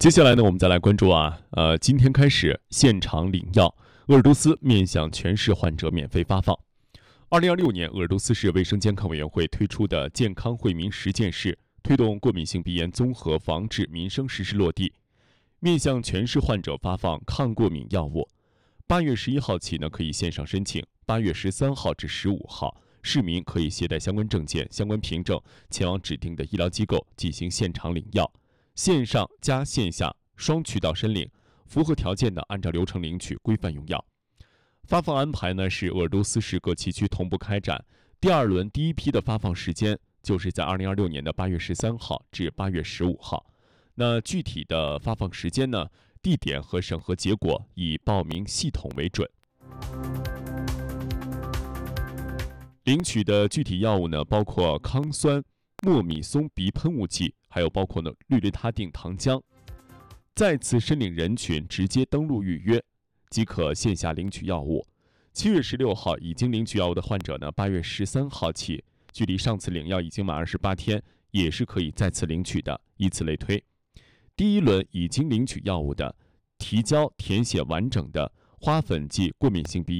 接下来呢，我们再来关注今天开始现场领药，鄂尔多斯面向全市患者免费发放。2026年，鄂尔多斯市卫生健康委员会推出的健康惠民实践室，推动过敏性鼻炎综合防治民生实施落地，面向全市患者发放抗过敏药物。8月11号起呢，可以线上申请；8月13号至15号，市民可以携带相关证件、相关凭证，前往指定的医疗机构进行现场领药。线上加线下双渠道申领，符合条件的按照流程领取，规范用药。发放安排呢是鄂尔多斯市各旗区同步开展。第二轮第一批的发放时间就是在2026年的8月13号至8月15号。那具体的发放时间呢、地点和审核结果以报名系统为准。领取的具体药物呢，包括康酸、莫米松鼻喷雾剂，还有包括氯雷他定糖浆。再次申领人群直接登录预约，即可线下领取药物。7月16号已经领取药物的患者呢，8月13号起，距离上次领药已经满28天，也是可以再次领取的，以此类推。第一轮已经领取药物的，提交填写完整的花粉剂过敏性鼻